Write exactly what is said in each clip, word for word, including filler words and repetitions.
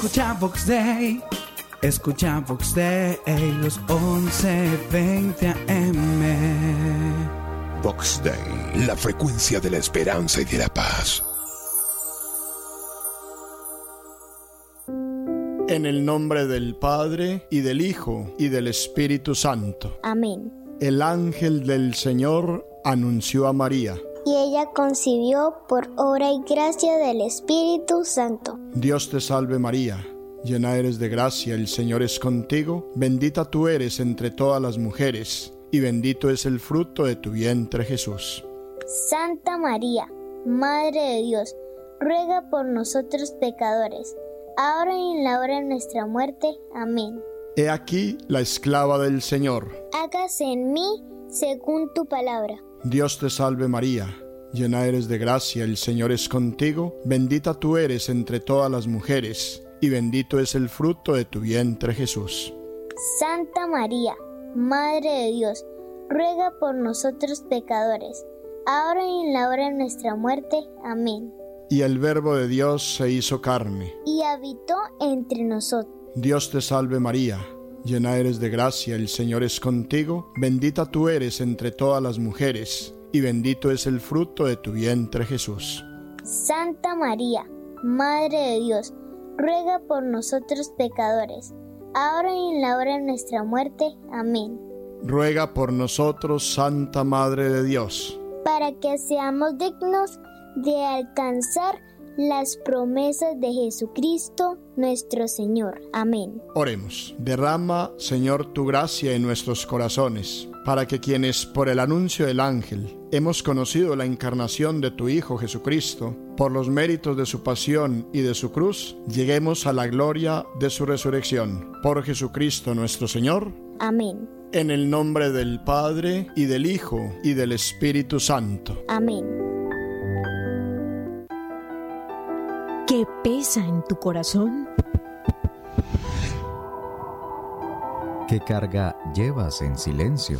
Escucha Vox Day, escucha Vox Day, los once veinte A M. Vox Day, la frecuencia de la esperanza y de la paz. En el nombre del Padre, y del Hijo, y del Espíritu Santo. Amén. El ángel del Señor anunció a María. Y ella concibió por obra y gracia del Espíritu Santo. Dios te salve María, llena eres de gracia, el Señor es contigo, bendita tú eres entre todas las mujeres, y bendito es el fruto de tu vientre Jesús. Santa María, Madre de Dios, ruega por nosotros pecadores, ahora y en la hora de nuestra muerte. Amén. He aquí la esclava del Señor. Hágase en mí según tu palabra. Dios te salve María, llena eres de gracia, el Señor es contigo, bendita tú eres entre todas las mujeres, y bendito es el fruto de tu vientre Jesús. Santa María, Madre de Dios, ruega por nosotros pecadores, ahora y en la hora de nuestra muerte. Amén. Y el Verbo de Dios se hizo carne, y habitó entre nosotros. Dios te salve María, llena eres de gracia, el Señor es contigo, bendita tú eres entre todas las mujeres, y bendito es el fruto de tu vientre Jesús. Santa María, Madre de Dios, ruega por nosotros pecadores, ahora y en la hora de nuestra muerte. Amén. Ruega por nosotros, Santa Madre de Dios, para que seamos dignos de alcanzar las promesas de Jesucristo nuestro Señor. Amén. Oremos. Derrama, Señor, tu gracia en nuestros corazones, para que quienes por el anuncio del ángel hemos conocido la encarnación de tu Hijo Jesucristo, por los méritos de su pasión y de su cruz, lleguemos a la gloria de su resurrección. Por Jesucristo nuestro Señor. Amén. En el nombre del Padre, y del Hijo, y del Espíritu Santo. Amén. ¿Qué pesa en tu corazón? ¿Qué carga llevas en silencio?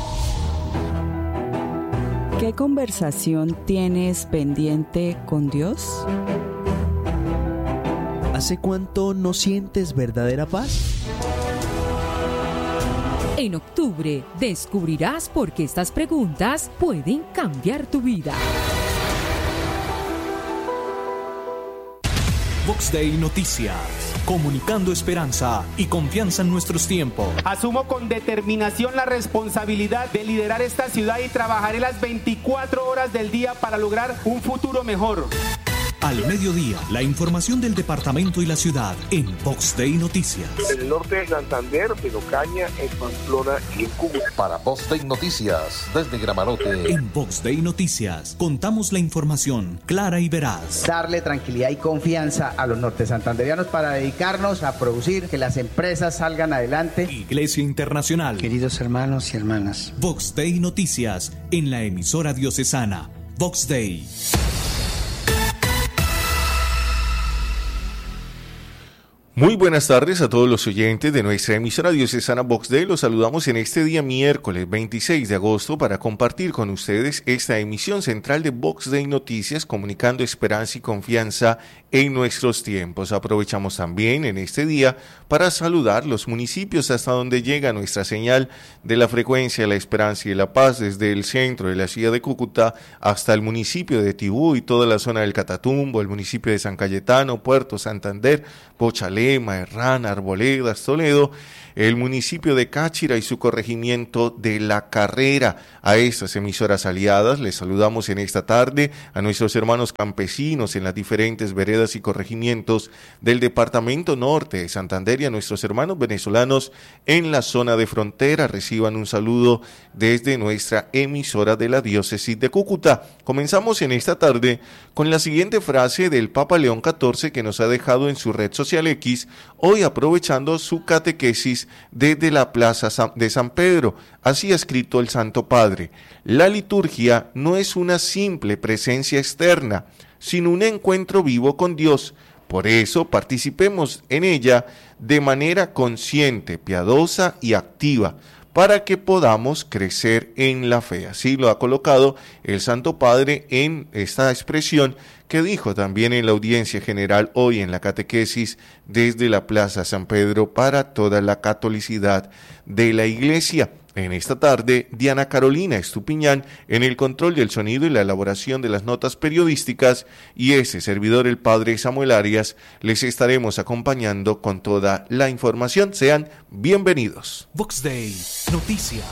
¿Qué conversación tienes pendiente con Dios? ¿Hace cuánto no sientes verdadera paz? En octubre descubrirás por qué estas preguntas pueden cambiar tu vida. Vox Day Noticias, comunicando esperanza y confianza en nuestros tiempos. Asumo con determinación la responsabilidad de liderar esta ciudad y trabajaré las veinticuatro horas del día para lograr un futuro mejor. Al mediodía, la información del departamento y la ciudad en Vox Day Noticias. En el norte de Santander, en Ocaña, en Pamplona y en Cúcuta. Para Vox Day Noticias, desde Gramarote. En Vox Day Noticias, contamos la información clara y veraz. Darle tranquilidad y confianza a los norte santanderianos para dedicarnos a producir, que las empresas salgan adelante. Iglesia Internacional. Queridos hermanos y hermanas. Vox Day Noticias, en la emisora diocesana. Vox Day. Muy buenas tardes a todos los oyentes de nuestra emisora diocesana Vox Day. Los saludamos en este día miércoles veintiséis de agosto para compartir con ustedes esta emisión central de Vox Day Noticias, comunicando esperanza y confianza en nuestros tiempos. Aprovechamos también en este día para saludar los municipios hasta donde llega nuestra señal de la frecuencia de la esperanza y de la paz, desde el centro de la ciudad de Cúcuta hasta el municipio de Tibú y toda la zona del Catatumbo, el municipio de San Cayetano, Puerto Santander, Pochalema, Herrán, Arboledas, Toledo, el municipio de Cáchira y su corregimiento de La Carrera. A estas emisoras aliadas les saludamos en esta tarde, a nuestros hermanos campesinos en las diferentes veredas y corregimientos del departamento norte de Santander y a nuestros hermanos venezolanos en la zona de frontera. Reciban un saludo desde nuestra emisora de la diócesis de Cúcuta. Comenzamos en esta tarde con la siguiente frase del Papa León catorce, que nos ha dejado en su red social X, hoy aprovechando su catequesis desde la plaza de San Pedro. Así ha escrito el Santo Padre: la liturgia no es una simple presencia externa, sino un encuentro vivo con Dios. Por eso participemos en ella de manera consciente, piadosa y activa, para que podamos crecer en la fe. Así lo ha colocado el Santo Padre en esta expresión que dijo también en la audiencia general hoy en la catequesis desde la Plaza San Pedro para toda la catolicidad de la Iglesia. En esta tarde, Diana Carolina Estupiñán en el control del sonido y la elaboración de las notas periodísticas, y ese servidor, el Padre Samuel Arias, les estaremos acompañando con toda la información. Sean bienvenidos. Vox Day, noticias.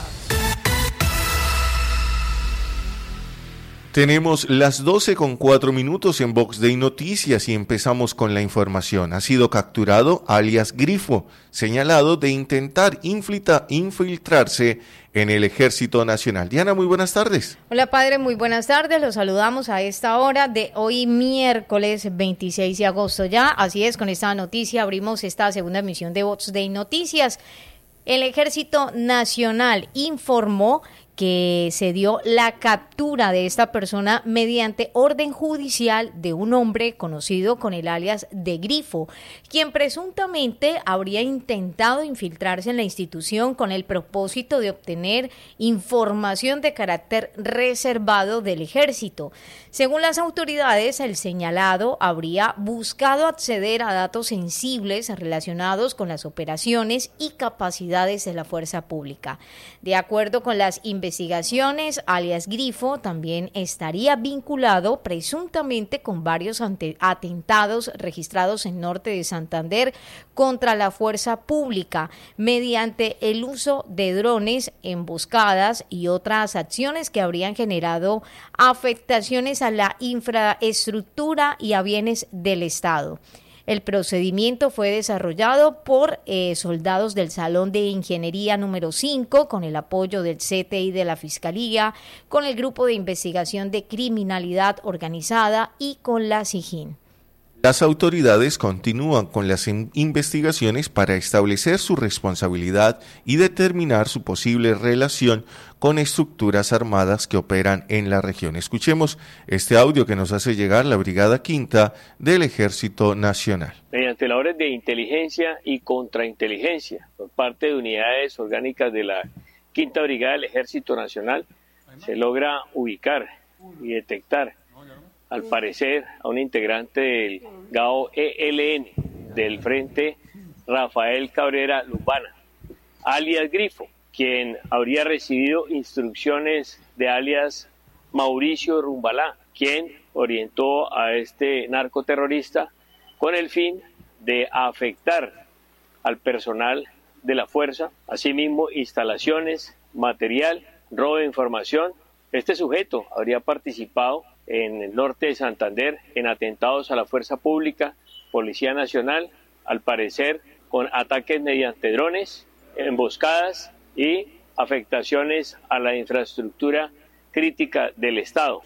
Tenemos las doce con cuatro minutos en Vox Day Noticias y empezamos con la información. Ha sido capturado alias Grifo, señalado de intentar infiltra- infiltrarse en el Ejército Nacional. Diana, muy buenas tardes. Hola, padre, muy buenas tardes. Los saludamos a esta hora de hoy, miércoles veintiséis de agosto ya. Así es, con esta noticia abrimos esta segunda emisión de Vox Day Noticias. El Ejército Nacional informó que se dio la captura de esta persona mediante orden judicial de un hombre conocido con el alias de Grifo, quien presuntamente habría intentado infiltrarse en la institución con el propósito de obtener información de carácter reservado del ejército. Según las autoridades, el señalado habría buscado acceder a datos sensibles relacionados con las operaciones y capacidades de la fuerza pública. De acuerdo con las investigaciones, investigaciones, alias Grifo también estaría vinculado presuntamente con varios ante- atentados registrados en norte de Santander contra la fuerza pública mediante el uso de drones, emboscadas y otras acciones que habrían generado afectaciones a la infraestructura y a bienes del Estado. El procedimiento fue desarrollado por eh, soldados del Salón de Ingeniería número cinco, con el apoyo del C T I de la Fiscalía, con el Grupo de Investigación de Criminalidad Organizada y con la SIJIN. Las autoridades continúan con las investigaciones para establecer su responsabilidad y determinar su posible relación con estructuras armadas que operan en la región. Escuchemos este audio que nos hace llegar la Brigada Quinta del Ejército Nacional. Mediante labores de inteligencia y contrainteligencia por parte de unidades orgánicas de la Quinta Brigada del Ejército Nacional, se logra ubicar y detectar, al parecer, a un integrante del G A O E L N del Frente Rafael Cabrera Lumbana, alias Grifo, quien habría recibido instrucciones de alias Mauricio Rumbalá, quien orientó a este narcoterrorista con el fin de afectar al personal de la fuerza, asimismo instalaciones, material, robo de información. Este sujeto habría participado en el norte de Santander en atentados a la fuerza pública, Policía Nacional, al parecer con ataques mediante drones, emboscadas y afectaciones a la infraestructura crítica del Estado.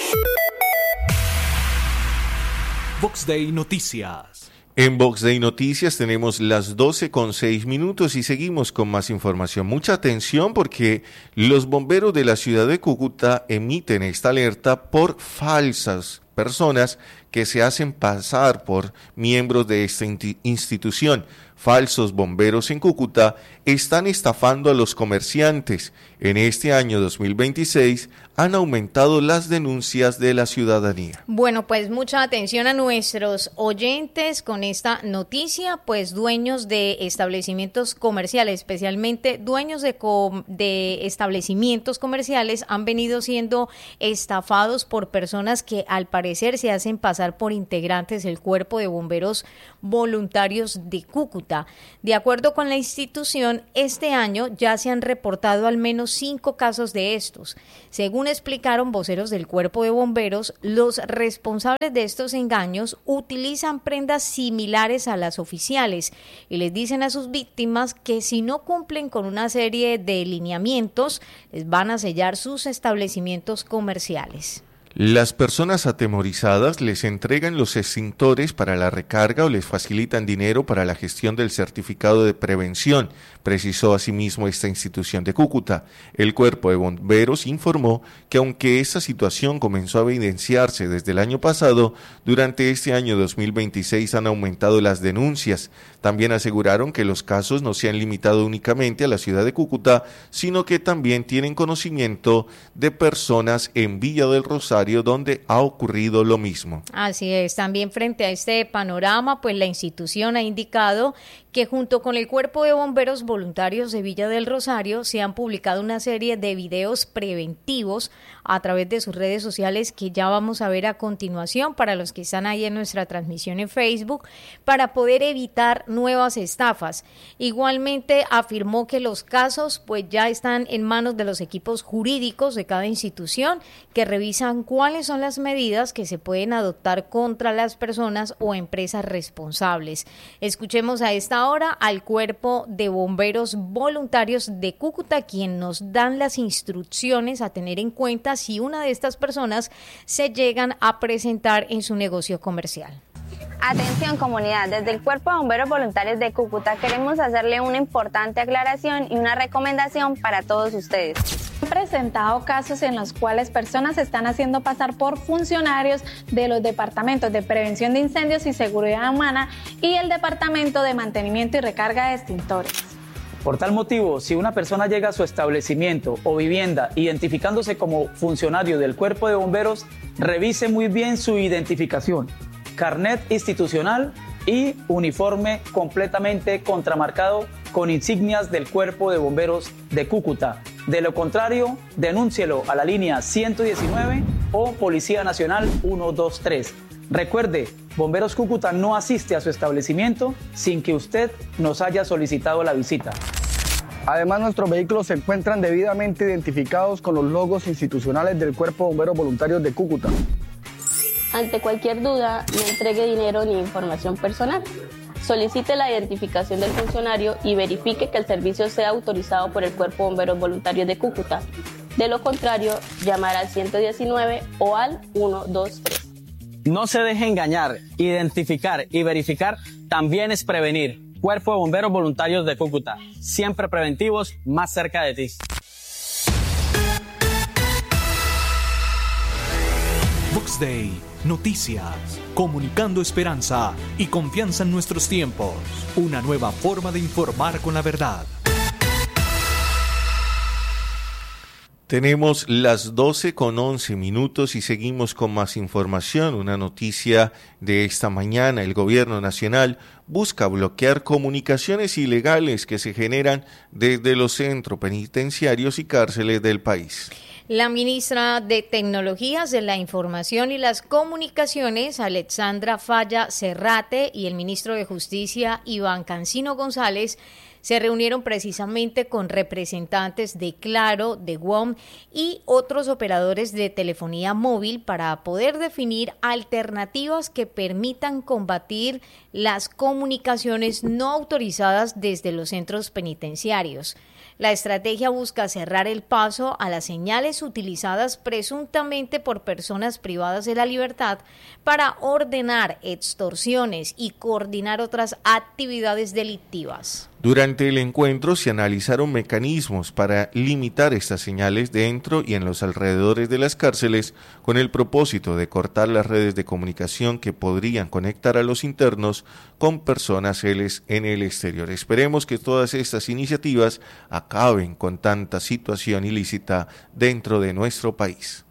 Vox Day Noticias. En Vox Day Noticias tenemos las doce con seis minutos y seguimos con más información. Mucha atención porque los bomberos de la ciudad de Cúcuta emiten esta alerta por falsas personas que se hacen pasar por miembros de esta institución. Falsos bomberos en Cúcuta están estafando a los comerciantes. En este año dos mil veintiséis han aumentado las denuncias de la ciudadanía. Bueno, pues mucha atención a nuestros oyentes con esta noticia, pues dueños de establecimientos comerciales, especialmente dueños de, com- de establecimientos comerciales, han venido siendo estafados por personas que al parecer se hacen pasar por integrantes del Cuerpo de Bomberos Voluntarios de Cúcuta. De acuerdo con la institución, este año ya se han reportado al menos cinco casos de estos. Según explicaron voceros del Cuerpo de Bomberos, los responsables de estos engaños utilizan prendas similares a las oficiales y les dicen a sus víctimas que si no cumplen con una serie de lineamientos, les van a sellar sus establecimientos comerciales. Las personas atemorizadas les entregan los extintores para la recarga o les facilitan dinero para la gestión del certificado de prevención, precisó asimismo esta institución de Cúcuta. El Cuerpo de Bomberos informó que aunque esta situación comenzó a evidenciarse desde el año pasado, durante este año dos mil veintiséis han aumentado las denuncias. También aseguraron que los casos no se han limitado únicamente a la ciudad de Cúcuta, sino que también tienen conocimiento de personas en Villa del Rosario donde ha ocurrido lo mismo. Así es, también frente a este panorama, pues la institución ha indicado que junto con el Cuerpo de Bomberos Voluntarios de Villa del Rosario se han publicado una serie de videos preventivos a través de sus redes sociales que ya vamos a ver a continuación para los que están ahí en nuestra transmisión en Facebook, para poder evitar nuevas estafas. Igualmente afirmó que los casos pues ya están en manos de los equipos jurídicos de cada institución que revisan cuáles son las medidas que se pueden adoptar contra las personas o empresas responsables. Escuchemos a esta hora al Cuerpo de Bomberos Voluntarios de Cúcuta, quien nos dan las instrucciones a tener en cuenta si una de estas personas se llegan a presentar en su negocio comercial. Atención comunidad, desde el Cuerpo de Bomberos Voluntarios de Cúcuta queremos hacerle una importante aclaración y una recomendación para todos ustedes. Han presentado casos en los cuales personas se están haciendo pasar por funcionarios de los departamentos de Prevención de Incendios y Seguridad Humana y el Departamento de Mantenimiento y Recarga de Extintores. Por tal motivo, si una persona llega a su establecimiento o vivienda identificándose como funcionario del Cuerpo de Bomberos, revise muy bien su identificación, carnet institucional y uniforme completamente contramarcado con insignias del Cuerpo de Bomberos de Cúcuta. De lo contrario, denúncielo a la línea ciento diecinueve o Policía Nacional ciento veintitrés. Recuerde, Bomberos Cúcuta no asiste a su establecimiento sin que usted nos haya solicitado la visita. Además, nuestros vehículos se encuentran debidamente identificados con los logos institucionales del Cuerpo de Bomberos Voluntarios de Cúcuta. Ante cualquier duda, no entregue dinero ni información personal. Solicite la identificación del funcionario y verifique que el servicio sea autorizado por el Cuerpo de Bomberos Voluntarios de Cúcuta. De lo contrario, llamar al ciento diecinueve o al ciento veintitrés. No se deje engañar, identificar y verificar también es prevenir. Cuerpo de Bomberos Voluntarios de Cúcuta, siempre preventivos, más cerca de ti. Vox Day, noticias, comunicando esperanza y confianza en nuestros tiempos. Una nueva forma de informar con la verdad. Tenemos las doce con once minutos y seguimos con más información. Una noticia de esta mañana: el gobierno nacional busca bloquear comunicaciones ilegales que se generan desde los centros penitenciarios y cárceles del país. La ministra de Tecnologías de la Información y las Comunicaciones, Alexandra Falla Cerrate, y el ministro de Justicia, Iván Cancino González, se reunieron precisamente con representantes de Claro, de W O M y otros operadores de telefonía móvil para poder definir alternativas que permitan combatir las comunicaciones no autorizadas desde los centros penitenciarios. La estrategia busca cerrar el paso a las señales utilizadas presuntamente por personas privadas de la libertad para ordenar extorsiones y coordinar otras actividades delictivas. Durante el encuentro se analizaron mecanismos para limitar estas señales dentro y en los alrededores de las cárceles con el propósito de cortar las redes de comunicación que podrían conectar a los internos con personas en el exterior. Esperemos que todas estas iniciativas acaben con tanta situación ilícita dentro de nuestro país.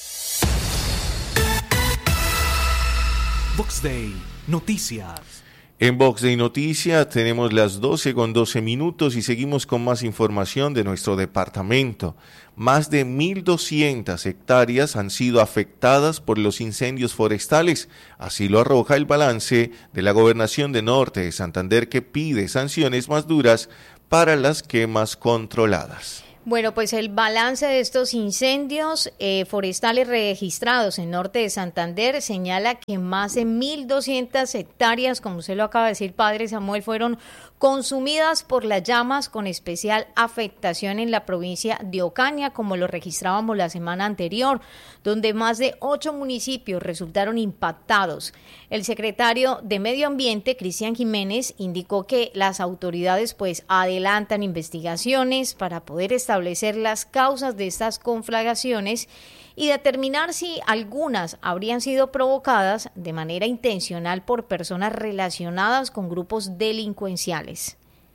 Vox Day, noticias. En Vox Day Noticias tenemos las doce con doce minutos y seguimos con más información de nuestro departamento. Más de mil doscientas hectáreas han sido afectadas por los incendios forestales. Así lo arroja el balance de la Gobernación de Norte de Santander, que pide sanciones más duras para las quemas controladas. Bueno, pues el balance de estos incendios eh, forestales registrados en norte de Santander señala que más de mil doscientas hectáreas, como usted lo acaba de decir, padre Samuel, fueron consumidas por las llamas, con especial afectación en la provincia de Ocaña, como lo registrábamos la semana anterior, donde más de ocho municipios resultaron impactados. El secretario de Medio Ambiente, Cristian Jiménez, indicó que las autoridades pues adelantan investigaciones para poder establecer las causas de estas conflagraciones y determinar si algunas habrían sido provocadas de manera intencional por personas relacionadas con grupos delincuenciales.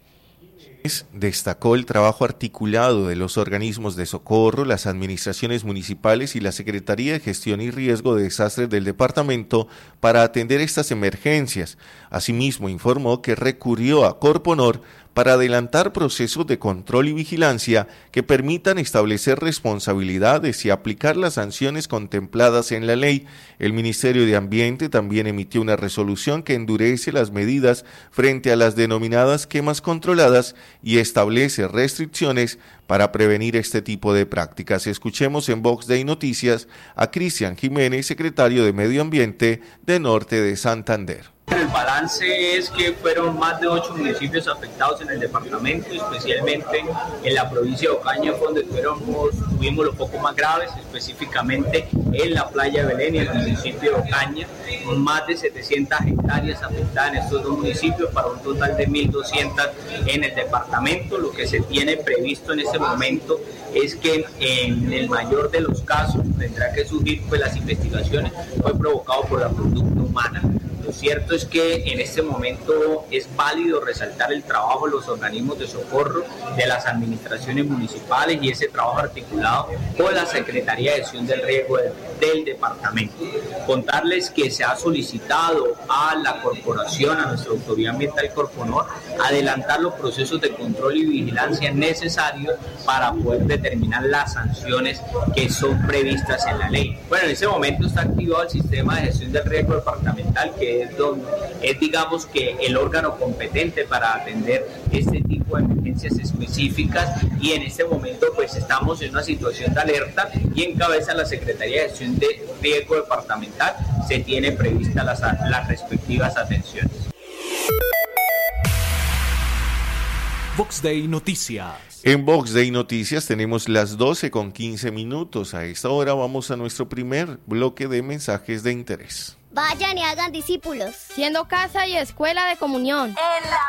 Destacó el trabajo articulado de los organismos de socorro, las administraciones municipales y la Secretaría de Gestión y Riesgo de Desastres del departamento para atender estas emergencias. Asimismo, informó que recurrió a Corponor para adelantar procesos de control y vigilancia que permitan establecer responsabilidades y aplicar las sanciones contempladas en la ley. El Ministerio de Ambiente también emitió una resolución que endurece las medidas frente a las denominadas quemas controladas y establece restricciones para prevenir este tipo de prácticas. Escuchemos en Vox Day Noticias a Cristian Jiménez, secretario de Medio Ambiente de Norte de Santander. El balance es que fueron más de ocho municipios afectados en el departamento, especialmente en la provincia de Ocaña, donde tuvimos, tuvimos los pocos más graves, específicamente en la playa de Belén y el municipio de Ocaña, con más de setecientas hectáreas afectadas en estos dos municipios, para un total de mil doscientas en el departamento. Lo que se tiene previsto en este momento es que en el mayor de los casos tendrá que surgir pues las investigaciones, fue provocado por la conducta humana. Lo cierto es que en este momento es válido resaltar el trabajo de los organismos de socorro, de las administraciones municipales y ese trabajo articulado con la Secretaría de Gestión del Riesgo del, del departamento. Contarles que se ha solicitado a la corporación, a nuestra autoridad ambiental Corponor, adelantar los procesos de control y vigilancia necesarios para poder determinar las sanciones que son previstas en la ley. Bueno, en ese momento está activado el sistema de gestión del riesgo departamental, que es, donde, es digamos que el órgano competente para atender este tipo de emergencias específicas, y en este momento pues estamos en una situación de alerta y en cabeza de la Secretaría de Gestión de Riesgo Departamental se tiene previstas las, las respectivas atenciones. Vox Day Noticias. En Vox Day Noticias tenemos las doce con quince minutos. A esta hora vamos a nuestro primer bloque de mensajes de interés. Vayan y hagan discípulos, siendo casa y escuela de comunión. En la